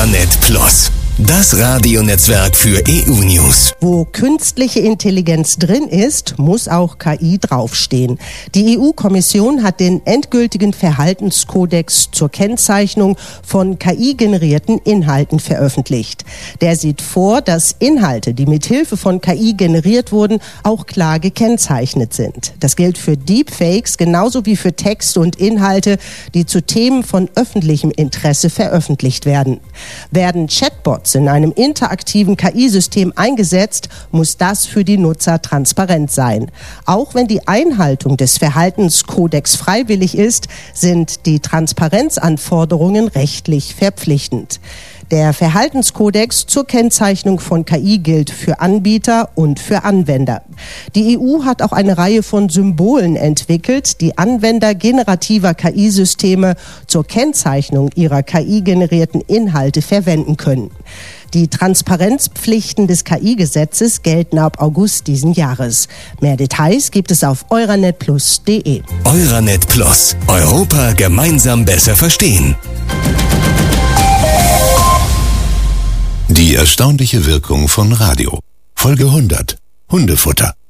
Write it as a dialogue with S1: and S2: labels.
S1: Euranet Plus, das Radionetzwerk für EU-News.
S2: Wo künstliche Intelligenz drin ist, muss auch KI draufstehen. Die EU-Kommission hat den endgültigen Verhaltenskodex zur Kennzeichnung von KI-generierten Inhalten veröffentlicht. Der sieht vor, dass Inhalte, die mit Hilfe von KI generiert wurden, auch klar gekennzeichnet sind. Das gilt für Deepfakes genauso wie für Texte und Inhalte, die zu Themen von öffentlichem Interesse veröffentlicht werden. Werden Chatbots in einem interaktiven KI-System eingesetzt, muss das für die Nutzer transparent sein. Auch wenn die Einhaltung des Verhaltenskodex freiwillig ist, sind die Transparenzanforderungen rechtlich verpflichtend. Der Verhaltenskodex zur Kennzeichnung von KI gilt für Anbieter und für Anwender. Die EU hat auch eine Reihe von Symbolen entwickelt, die Anwender generativer KI-Systeme zur Kennzeichnung ihrer KI-generierten Inhalte verwenden können. Die Transparenzpflichten des KI-Gesetzes gelten ab August diesen Jahres. Mehr Details gibt es auf euranetplus.de.
S1: Euranet Plus. Europa gemeinsam besser verstehen. Die erstaunliche Wirkung von Radio. Folge 100. Hundefutter.